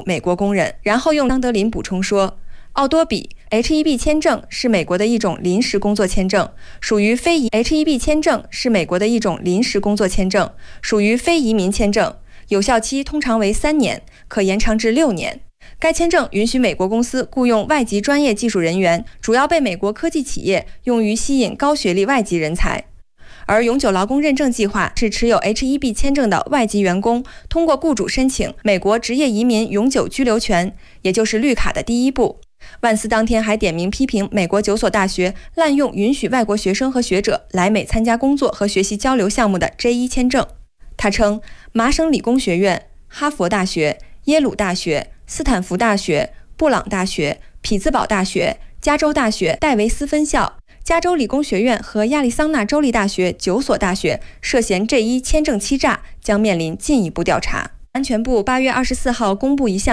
美国工人。然后用桑德林补充说，奥多比 H-1B 签证是美国的一种临时工作签证，属于非移 H-1B 签证是美国的一种临时工作签证，属于非移民签证，有效期通常为3年，可延长至6年。该签证允许美国公司雇用外籍专业技术人员，主要被美国科技企业用于吸引高学历外籍人才。而永久劳工认证计划是持有 H-1B 签证的外籍员工通过雇主申请美国职业移民永久居留权，也就是绿卡的第一步。万斯当天还点名批评美国9所大学滥用允许外国学生和学者来美参加工作和学习交流项目的 J-1 签证。他称，麻省理工学院、哈佛大学、耶鲁大学、斯坦福大学、布朗大学、匹兹堡大学、加州大学戴维斯分校、加州理工学院和亚利桑那州立大学9所大学涉嫌 J-1 签证欺诈，将面临进一步调查。安全部8月24号公布一项